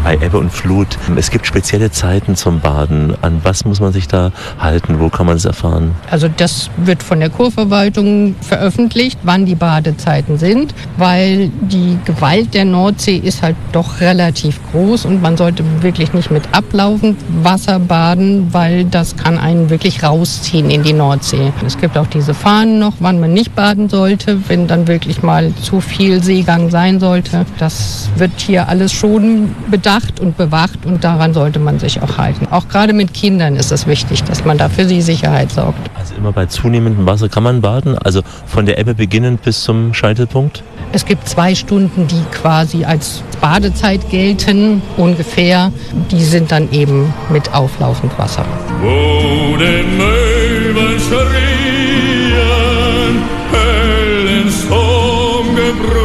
Bei Ebbe und Flut. Es gibt spezielle Zeiten zum Baden. An was muss man sich da halten? Wo kann man es erfahren? Also das wird von der Kurverwaltung veröffentlicht, wann die Badezeiten sind, weil die Gewalt der Nordsee ist halt doch relativ groß und man sollte wirklich nicht mit ablaufend Wasser baden, weil das kann einen wirklich rausziehen in die Nordsee. Es gibt auch diese Fahnen noch, wann man nicht baden sollte, wenn dann wirklich mal zu viel Seegang sein sollte. Das wird hier alles schon bedacht und bewacht und daran sollte man sich auch halten. Auch gerade mit Kindern ist es wichtig, dass man da für sie Sicherheit sorgt. Also immer bei zunehmendem Wasser kann man baden? Also von der Ebbe beginnend bis zum Scheitelpunkt? Es gibt 2 Stunden, die quasi als Badezeit gelten, ungefähr. Die sind dann eben mit auflaufend Wasser. Wo den Möwen schrien, hell ins Homgebrüt.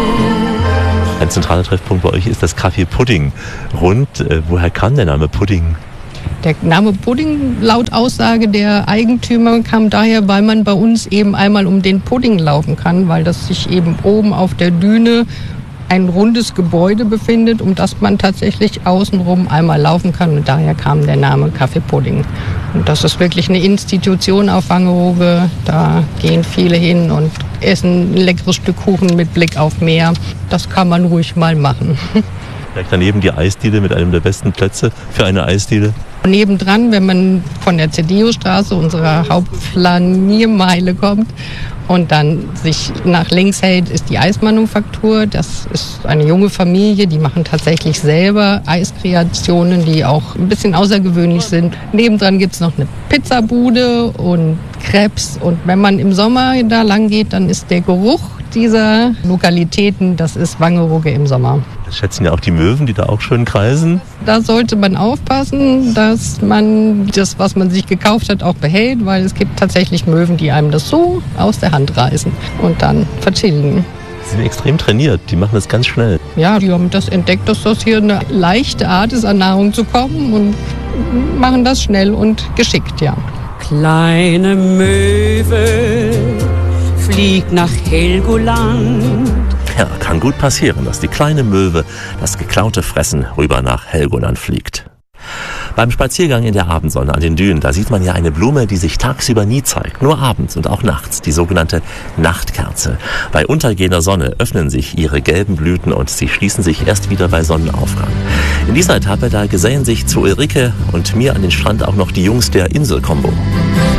Ein zentraler Treffpunkt bei euch ist das Café Pudding. Woher kam der Name Pudding? Der Name Pudding, laut Aussage der Eigentümer, kam daher, weil man bei uns eben einmal um den Pudding laufen kann, weil das sich eben oben auf der Düne ein rundes Gebäude befindet, um das man tatsächlich außenrum einmal laufen kann. Und daher kam der Name Café Pudding. Und das ist wirklich eine Institution auf Wangerooge. Da gehen viele hin und essen ein leckeres Stück Kuchen mit Blick auf Meer. Das kann man ruhig mal machen. Vielleicht daneben die Eisdiele mit einem der besten Plätze für eine Eisdiele. Nebendran, wenn man von der Cedeo-Straße, unserer Hauptflaniermeile, kommt und dann sich nach links hält, ist die Eismanufaktur. Das ist eine junge Familie, die machen tatsächlich selber Eiskreationen, die auch ein bisschen außergewöhnlich sind. Nebendran gibt es noch eine Pizzabude und Crepes. Und wenn man im Sommer da lang geht, dann ist der Geruch dieser Lokalitäten, das ist Wangerooge im Sommer. Das schätzen ja auch die Möwen, die da auch schön kreisen. Da sollte man aufpassen, dass man das, was man sich gekauft hat, auch behält, weil es gibt tatsächlich Möwen, die einem das so aus der Hand reißen und dann vertilgen. Sie sind extrem trainiert, die machen das ganz schnell. Ja, die haben das entdeckt, dass das hier eine leichte Art ist, an Nahrung zu kommen und machen das schnell und geschickt, ja. Kleine Möwe fliegt nach Helgoland. Ja, kann gut passieren, dass die kleine Möwe das geklaute Fressen rüber nach Helgoland fliegt. Beim Spaziergang in der Abendsonne an den Dünen, da sieht man ja eine Blume, die sich tagsüber nie zeigt, nur abends und auch nachts, die sogenannte Nachtkerze. Bei untergehender Sonne öffnen sich ihre gelben Blüten und sie schließen sich erst wieder bei Sonnenaufgang. In dieser Etappe, da gesellen sich zu Ulrike und mir an den Strand auch noch die Jungs der Insel-Kombo.